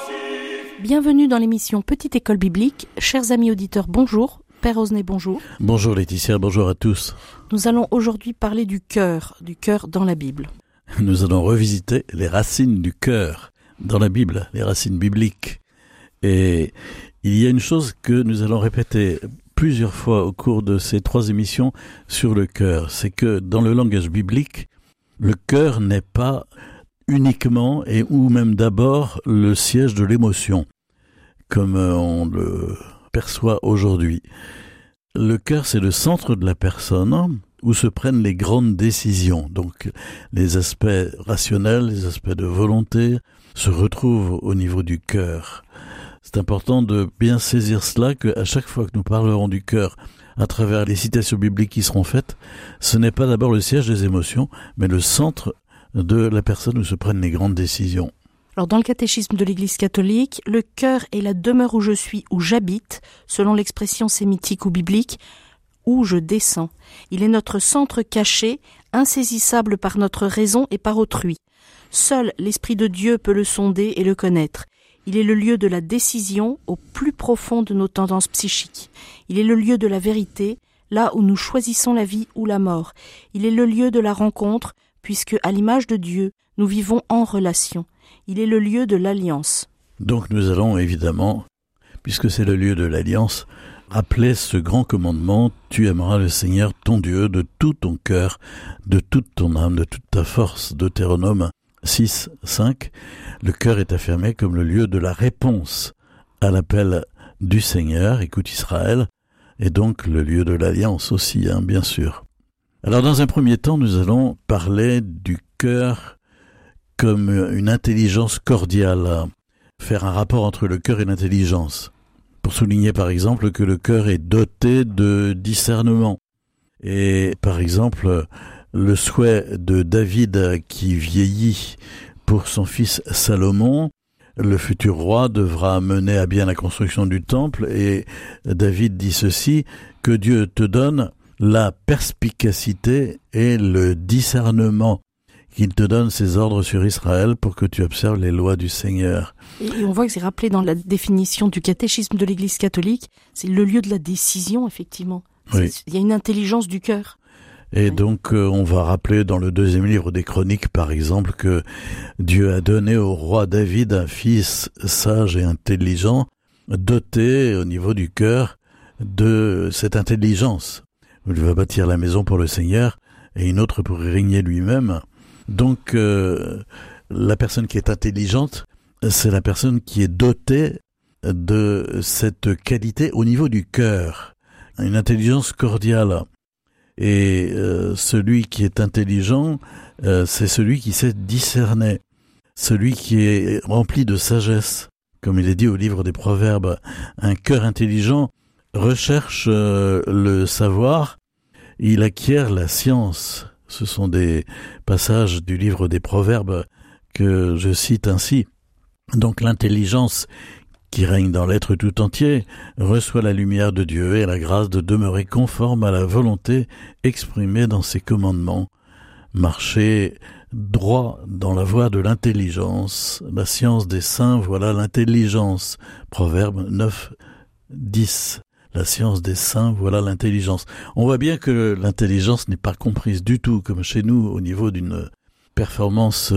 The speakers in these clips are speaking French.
Bienvenue dans l'émission Petite École Biblique. Chers amis auditeurs, bonjour. Père Osnay, bonjour. Bonjour Laetitia, bonjour à tous. Nous allons aujourd'hui parler du cœur dans la Bible. Nous allons revisiter les racines du cœur dans la Bible, les racines bibliques. Et il y a une chose que nous allons répéter plusieurs fois au cours de ces 3 émissions sur le cœur. C'est que dans le langage biblique, le cœur n'est pas uniquement ou même d'abord le siège de l'émotion, comme on le perçoit aujourd'hui. Le cœur, c'est le centre de la personne où se prennent les grandes décisions. Donc, les aspects rationnels, les aspects de volonté se retrouvent au niveau du cœur. C'est important de bien saisir cela, qu'à chaque fois que nous parlerons du cœur, à travers les citations bibliques qui seront faites, ce n'est pas d'abord le siège des émotions, mais le centre de la personne où se prennent les grandes décisions. Alors, dans le catéchisme de l'Église catholique, le cœur est la demeure où je suis, où j'habite, selon l'expression sémitique ou biblique, où je descends. Il est notre centre caché, insaisissable par notre raison et par autrui. Seul l'Esprit de Dieu peut le sonder et le connaître. Il est le lieu de la décision au plus profond de nos tendances psychiques. Il est le lieu de la vérité, là où nous choisissons la vie ou la mort. Il est le lieu de la rencontre, puisque, à l'image de Dieu, nous vivons en relation. Il est le lieu de l'alliance. Donc nous allons évidemment, puisque c'est le lieu de l'alliance, rappeler ce grand commandement: tu aimeras le Seigneur ton Dieu de tout ton cœur, de toute ton âme, de toute ta force. Deutéronome 6, 5. Le cœur est affirmé comme le lieu de la réponse à l'appel du Seigneur, écoute Israël, et donc le lieu de l'alliance aussi, bien sûr. Alors dans un premier temps, nous allons parler du cœur comme une intelligence cordiale, faire un rapport entre le cœur et l'intelligence, pour souligner par exemple que le cœur est doté de discernement. Et par exemple, le souhait de David qui vieillit pour son fils Salomon, le futur roi devra mener à bien la construction du temple, et David dit ceci: que Dieu te donne la perspicacité et le discernement, qu'il te donne ses ordres sur Israël pour que tu observes les lois du Seigneur. Et on voit que c'est rappelé dans la définition du catéchisme de l'Église catholique, c'est le lieu de la décision, effectivement. Oui. Il y a une intelligence du cœur. Et donc on va rappeler dans le 2e livre des Chroniques, par exemple, que Dieu a donné au roi David un fils sage et intelligent, doté au niveau du cœur de cette intelligence. Il va bâtir la maison pour le Seigneur et une autre pour y régner lui-même. Donc la personne qui est intelligente, c'est la personne qui est dotée de cette qualité au niveau du cœur, une intelligence cordiale. Et celui qui est intelligent, c'est celui qui sait discerner, celui qui est rempli de sagesse. Comme il est dit au livre des Proverbes, un cœur intelligent recherche le savoir, il acquiert la science. Ce sont des passages du livre des Proverbes que je cite ainsi. Donc l'intelligence qui règne dans l'être tout entier reçoit la lumière de Dieu et la grâce de demeurer conforme à la volonté exprimée dans ses commandements. Marcher droit dans la voie de l'intelligence. La science des saints, voilà l'intelligence. Proverbe 9, 10. La science des saints, voilà l'intelligence. On voit bien que l'intelligence n'est pas comprise du tout, comme chez nous, au niveau d'une performance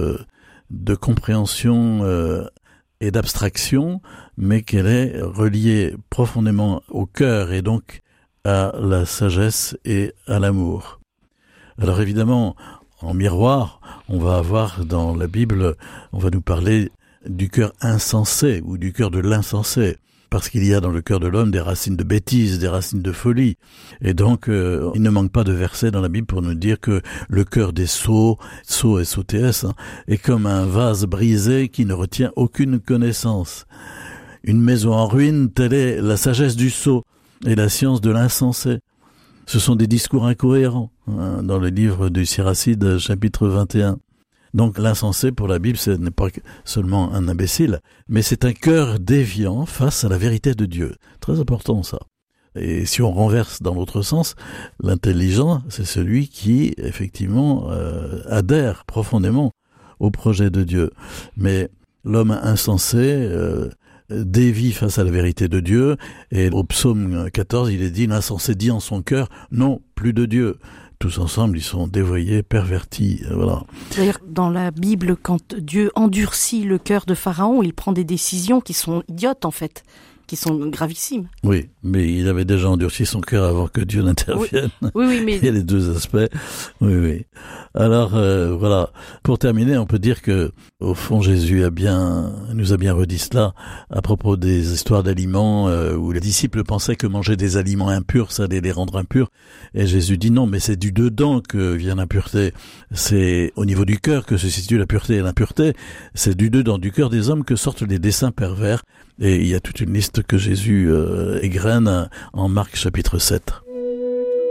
de compréhension et d'abstraction, mais qu'elle est reliée profondément au cœur et donc à la sagesse et à l'amour. Alors évidemment, en miroir, on va avoir dans la Bible, on va nous parler du cœur insensé ou du cœur de l'insensé. Parce qu'il y a dans le cœur de l'homme des racines de bêtise, des racines de folie. Et donc, il ne manque pas de versets dans la Bible pour nous dire que le cœur des sots, sots S-O-T-S, est comme un vase brisé qui ne retient aucune connaissance. Une maison en ruine, telle est la sagesse du sot et la science de l'insensé. Ce sont des discours incohérents, dans le livre du Siracide, chapitre 21. Donc l'insensé pour la Bible, ce n'est pas seulement un imbécile, mais c'est un cœur déviant face à la vérité de Dieu. Très important ça. Et si on renverse dans l'autre sens, l'intelligent, c'est celui qui, effectivement, adhère profondément au projet de Dieu. Mais l'homme insensé dévie face à la vérité de Dieu. Et au psaume 14, il est dit, l'insensé dit en son cœur, non, plus de Dieu. Tous ensemble, ils sont dévoyés, pervertis, voilà. C'est-à-dire, dans la Bible, quand Dieu endurcit le cœur de Pharaon, il prend des décisions qui sont idiotes, en fait, qui sont gravissimes. Oui, mais il avait déjà endurci son cœur avant que Dieu n'intervienne. Oui, mais... Il y a les deux aspects. Oui. Alors, voilà. Pour terminer, on peut dire que, au fond, Jésus nous a bien redit cela à propos des histoires d'aliments où les disciples pensaient que manger des aliments impurs, ça allait les rendre impurs. Et Jésus dit non, mais c'est du dedans que vient l'impureté. C'est au niveau du cœur que se situe la pureté et l'impureté. C'est du dedans, du cœur des hommes que sortent les desseins pervers. Et il y a toute une liste que Jésus égrène en Marc chapitre 7.